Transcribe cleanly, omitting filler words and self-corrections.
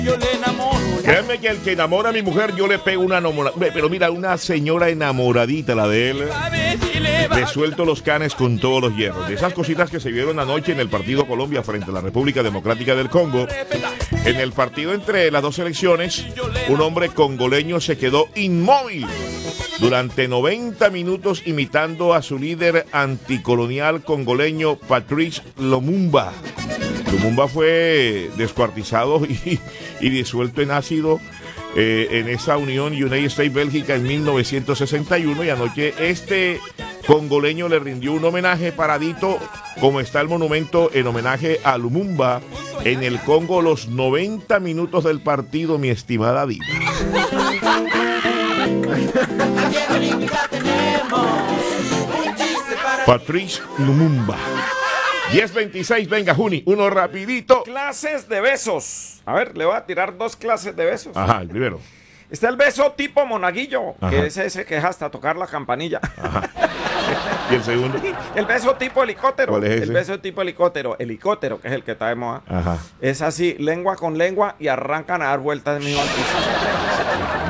Créanme que el que enamora a mi mujer, yo le pego una enamorada. Pero mira, una señora enamoradita, la de él. Resuelto los canes con todos los hierros. De esas cositas que se vieron anoche en el partido Colombia frente a la República Democrática del Congo. En el partido entre las dos selecciones, un hombre congoleño se quedó inmóvil durante 90 minutos imitando a su líder anticolonial congoleño Patrice Lumumba. Lumumba fue descuartizado y disuelto en ácido en esa unión United States-Bélgica en 1961, y anoche este congoleño le rindió un homenaje paradito, como está el monumento en homenaje a Lumumba en el Congo, los 90 minutos del partido, mi estimada diva. Patrice Lumumba. 10:26, venga, Juni, uno rapidito. Clases de besos. A ver, le voy a tirar 2 clases de besos. Ajá, el primero. Está el beso tipo monaguillo, Ajá. que es ese que es hasta tocar la campanilla. Ajá. ¿Y el segundo? El beso tipo helicóptero. ¿Cuál es ese? El beso tipo helicóptero. Helicóptero, que es el que está de moda. Ajá. Es así, lengua con lengua, y arrancan a dar vueltas de mi